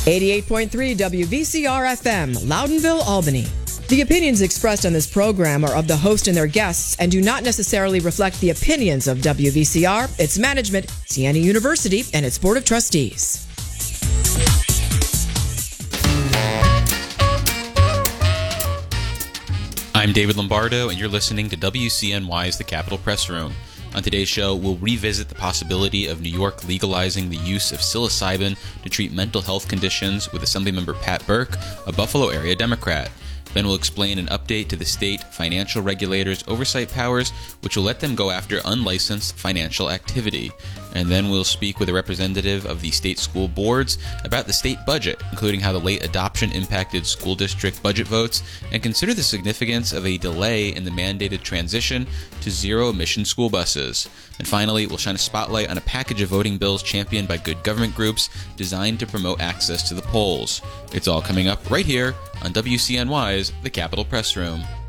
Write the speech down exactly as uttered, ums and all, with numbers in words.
eighty-eight point three W V C R F M, Loudonville, Albany. The opinions expressed on this program are of the host and their guests and do not necessarily reflect the opinions of W V C R, its management, Siena University, and its Board of Trustees. I'm David Lombardo, and you're listening to W C N Y's The Capitol Press Room. On today's show, we'll revisit the possibility of New York legalizing the use of psilocybin to treat mental health conditions with Assemblymember Pat Burke, a Buffalo area Democrat. Then we'll explain an update to the state financial regulators' oversight powers, which will let them go after unlicensed financial activity. And then we'll speak with a representative of the state school boards about the state budget, including how the late adoption impacted school district budget votes, and consider the significance of a delay in the mandated transition to zero-emission school buses. And finally, we'll shine a spotlight on a package of voting bills championed by good government groups designed to promote access to the polls. It's all coming up right here on W C N Y's The Capitol Press Room.